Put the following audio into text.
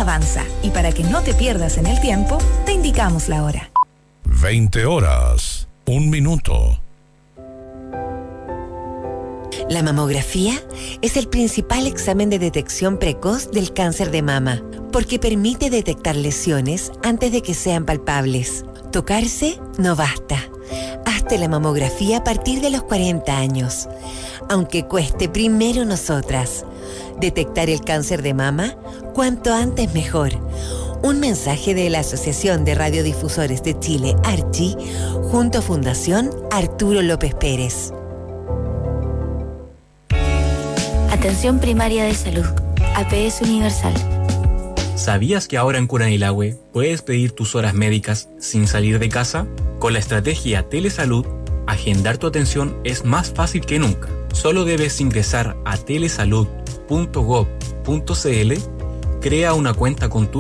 avanza. Y para que no te pierdas en el tiempo, te indicamos la hora. 20 horas, 1 minuto. La mamografía es el principal examen de detección precoz del cáncer de mama, porque permite detectar lesiones antes de que sean palpables. Tocarse no basta. Hazte la mamografía a partir de los 40 años. Aunque cueste primero nosotras. Detectar el cáncer de mama, cuanto antes mejor. Un mensaje de la Asociación de Radiodifusores de Chile, ARCHI, junto a Fundación Arturo López Pérez. Atención primaria de salud. APS Universal. ¿Sabías que ahora en Curanilahue puedes pedir tus horas médicas sin salir de casa? Con la estrategia Telesalud, agendar tu atención es más fácil que nunca. Solo debes ingresar a telesalud.gov.cl, crea una cuenta con tu